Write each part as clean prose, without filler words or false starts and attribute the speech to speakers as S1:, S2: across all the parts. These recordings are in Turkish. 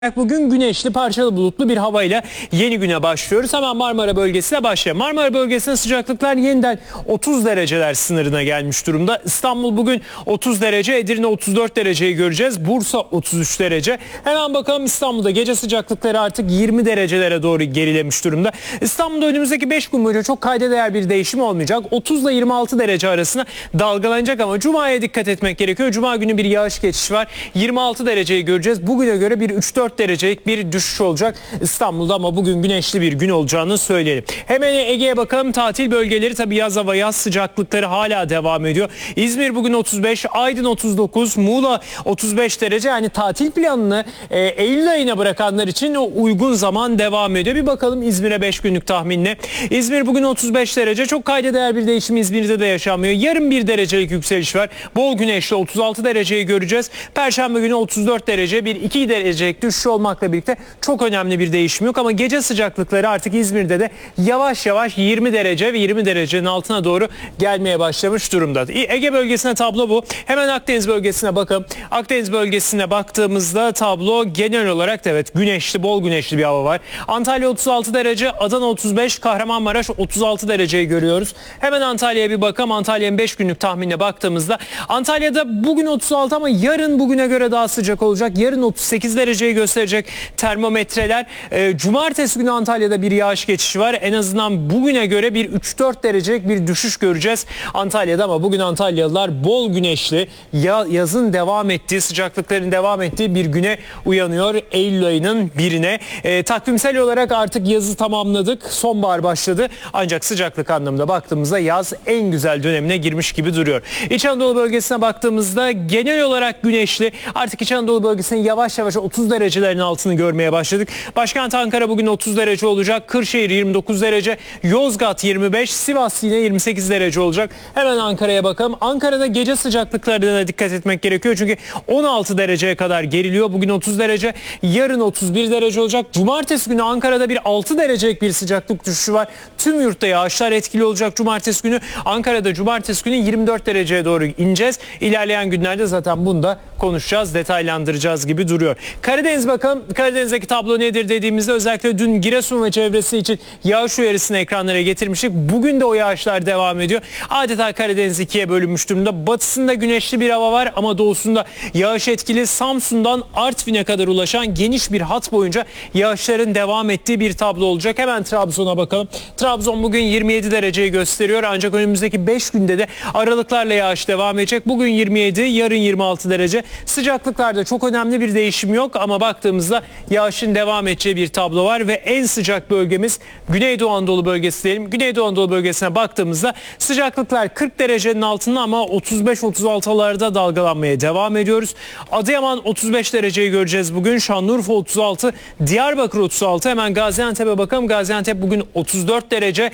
S1: Bugün güneşli, parçalı bulutlu bir havayla yeni güne başlıyoruz. Hemen Marmara bölgesine başlayalım. Marmara bölgesinde sıcaklıklar yeniden 30 dereceler sınırına gelmiş durumda. İstanbul bugün 30 derece, Edirne 34 dereceyi göreceğiz. Bursa 33 derece. Hemen bakalım İstanbul'da gece sıcaklıkları artık 20 derecelere doğru gerilemiş durumda. İstanbul'da önümüzdeki 5 gün boyunca çok kayda değer bir değişim olmayacak. 30 ile 26 derece arasında dalgalanacak ama Cuma'ya dikkat etmek gerekiyor. Cuma günü bir yağış geçişi var. 26 dereceyi göreceğiz. Bugüne göre bir 3-4 derecelik bir düşüş olacak İstanbul'da ama bugün güneşli bir gün olacağını söyleyelim. Hemen Ege'ye bakalım. Tatil bölgeleri tabii yaz hava, yaz sıcaklıkları hala devam ediyor. İzmir bugün 35, Aydın 39, Muğla 35 derece. Yani tatil planını Eylül ayına bırakanlar için o uygun zaman devam ediyor. Bir bakalım İzmir'e 5 günlük tahminle. İzmir bugün 35 derece. Çok kayda değer bir değişim İzmir'de de yaşanmıyor. Yarın 1 derecelik yükseliş var. Bol güneşli 36 dereceyi göreceğiz. Perşembe günü 34 derece, bir 2 derecelik düşüş olmakla birlikte çok önemli bir değişim yok ama gece sıcaklıkları artık İzmir'de de yavaş yavaş 20 derece ve 20 derecenin altına doğru gelmeye başlamış durumda. Ege bölgesine tablo bu. Hemen Akdeniz bölgesine bakalım. Akdeniz bölgesine baktığımızda tablo genel olarak da evet güneşli, bol güneşli bir hava var. Antalya 36 derece, Adana 35, Kahramanmaraş 36 dereceyi görüyoruz. Hemen Antalya'ya bir bakalım. Antalya'nın 5 günlük tahminine baktığımızda Antalya'da bugün 36 ama yarın bugüne göre daha sıcak olacak. Yarın 38 dereceyi gösterecek termometreler. Cumartesi günü Antalya'da bir yağış geçişi var. En azından bugüne göre bir 3-4 derecelik bir düşüş göreceğiz Antalya'da ama bugün Antalyalılar bol güneşli, yazın devam ettiği, sıcaklıkların devam ettiği bir güne uyanıyor. Eylül ayının birine. Takvimsel olarak artık yazı tamamladık. Sonbahar başladı. Ancak sıcaklık anlamında baktığımızda yaz en güzel dönemine girmiş gibi duruyor. İç Anadolu bölgesine baktığımızda genel olarak güneşli. Artık İç Anadolu bölgesinin yavaş yavaş 30 derecelerin altını görmeye başladık. Başkent Ankara bugün 30 derece olacak. Kırşehir 29 derece. Yozgat 25. Sivas yine 28 derece olacak. Hemen Ankara'ya bakalım. Ankara'da gece sıcaklıklarına dikkat etmek gerekiyor. Çünkü 16 dereceye kadar geriliyor. Bugün 30 derece. Yarın 31 derece olacak. Cumartesi günü Ankara'da bir 6 derecelik bir sıcaklık düşüşü var. Tüm yurtta yağışlar etkili olacak cumartesi günü. Ankara'da cumartesi günü 24 dereceye doğru ineceğiz. İlerleyen günlerde zaten bunu da konuşacağız, detaylandıracağız gibi duruyor. Karadeniz bakalım. Karadeniz'deki tablo nedir dediğimizde özellikle dün Giresun ve çevresi için yağış uyarısını ekranlara getirmiştik. Bugün de o yağışlar devam ediyor. Adeta Karadeniz ikiye bölünmüş durumda. Batısında güneşli bir hava var ama doğusunda yağış etkili. Samsun'dan Artvin'e kadar ulaşan geniş bir hat boyunca yağışların devam ettiği bir tablo olacak. Hemen Trabzon'a bakalım. Trabzon bugün 27 dereceyi gösteriyor ancak önümüzdeki 5 günde de aralıklarla yağış devam edecek. Bugün 27, yarın 26 derece. Sıcaklıklarda çok önemli bir değişim yok ama baktığımızda yağışın devam edeceği bir tablo var ve en sıcak bölgemiz Güneydoğu Anadolu bölgesi diyelim. Güneydoğu Anadolu bölgesine baktığımızda sıcaklıklar 40 derecenin altında ama 35-36'larda dalgalanmaya devam ediyoruz. Adıyaman 35 dereceyi göreceğiz bugün. Şanlıurfa 36, Diyarbakır 36. Hemen Gaziantep'e bakalım. Gaziantep bugün 34 derece.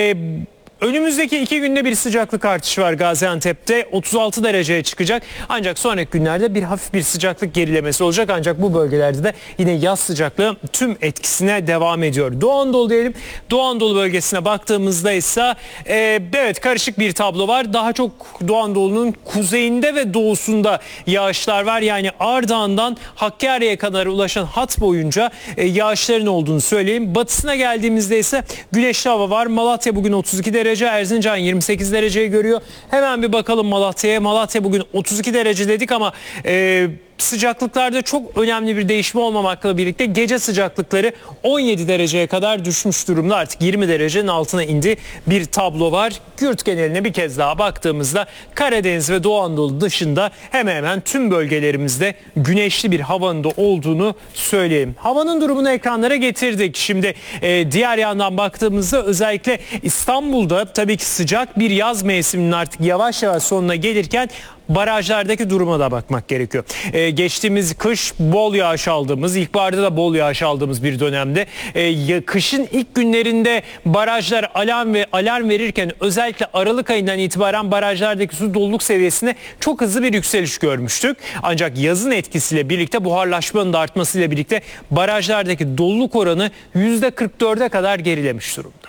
S1: Önümüzdeki 2 günde bir sıcaklık artışı var Gaziantep'te. 36 dereceye çıkacak. Ancak sonraki günlerde bir hafif bir sıcaklık gerilemesi olacak. Ancak bu bölgelerde de yine yaz sıcaklığı tüm etkisine devam ediyor. Doğu Anadolu diyelim. Doğu Anadolu bölgesine baktığımızda ise evet karışık bir tablo var. Daha çok Doğu Anadolu'nun kuzeyinde ve doğusunda yağışlar var. Yani Ardahan'dan Hakkari'ye kadar ulaşan hat boyunca yağışların olduğunu söyleyeyim. Batısına geldiğimizde ise güneşli hava var. Malatya bugün 32 derece, Erzincan 28 dereceyi görüyor. Hemen bir bakalım Malatya'ya. Malatya bugün 32 derece dedik ama sıcaklıklarda çok önemli bir değişme olmamakla birlikte gece sıcaklıkları 17 dereceye kadar düşmüş durumda. Artık 20 derecenin altına indi bir tablo var. Yurt geneline bir kez daha baktığımızda Karadeniz ve Doğu Anadolu dışında hemen hemen tüm bölgelerimizde güneşli bir havanın da olduğunu söyleyeyim. Havanın durumunu ekranlara getirdik. Şimdi diğer yandan baktığımızda özellikle İstanbul'da tabii ki sıcak bir yaz mevsiminin artık yavaş yavaş sonuna gelirken barajlardaki duruma da bakmak gerekiyor. Geçtiğimiz kış bol yağış aldığımız, ilkbaharda da bol yağış aldığımız bir dönemde kışın ilk günlerinde barajlar alarm verirken özellikle Aralık ayından itibaren barajlardaki su doluluk seviyesinde çok hızlı bir yükseliş görmüştük. Ancak yazın etkisiyle birlikte buharlaşmanın da artmasıyla birlikte barajlardaki doluluk oranı %44'e kadar gerilemiş durumda.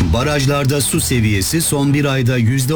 S2: Barajlarda su seviyesi son bir ayda